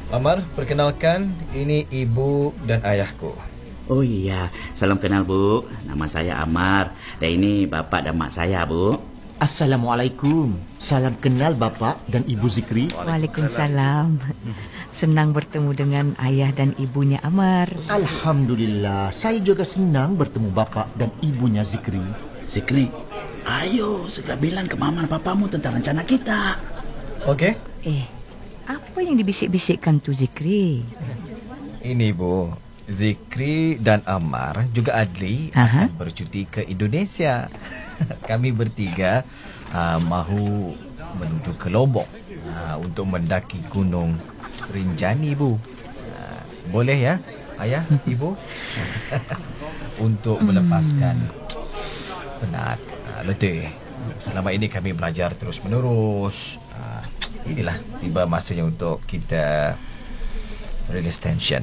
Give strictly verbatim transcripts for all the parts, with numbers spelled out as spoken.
Amar, perkenalkan, ini ibu dan ayahku. Oh iya, salam kenal Bu. Nama saya Amar. Dan ini bapak dan mak saya, Bu. Assalamualaikum. Salam kenal Bapak dan Ibu Zikri. Waalaikumsalam. Senang bertemu dengan ayah dan ibunya Amar. Alhamdulillah, saya juga senang bertemu Bapak dan ibunya Zikri. Zikri, ayo segera bilang ke mama dan papamu tentang rencana kita. Okey? Eh, apa yang dibisik-bisikkan tu Zikri? Ini Bu, Zikri dan Amar juga Adli Aha. akan bercuti ke Indonesia. Kami bertiga uh, mahu menuju ke Lombok uh, untuk mendaki Gunung Rinjani, Bu. Uh, boleh ya, ayah, ibu? Untuk melepaskan penat, uh, letih. Selama ini kami belajar terus-menerus. Uh, inilah tiba masanya untuk kita release tension.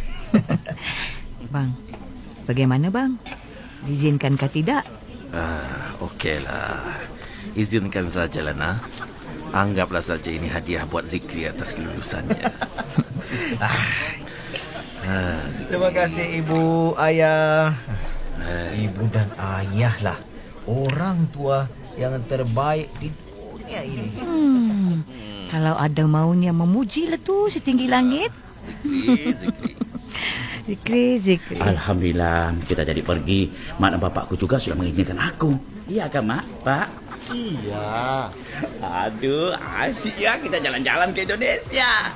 Bang, bagaimana bang? Diizinkankah tidak? Ah, okeylah. Izinkan sajalah, Nah. Anggaplah saja ini hadiah buat Zikri atas kelulusannya. ah, Terima kasih ibu, ayah. Ibu dan ayah lah orang tua yang terbaik di dunia ini. Hmm, kalau ada maunya memujilah tu setinggi langit. Zikri, Zikri. Zikri, Zikri. Alhamdulillah, kita jadi pergi. Mak dan bapakku juga sudah mengizinkan aku. Iya kan, Mak? Pak? Iya. Aduh, asyik ya kita jalan-jalan ke Indonesia.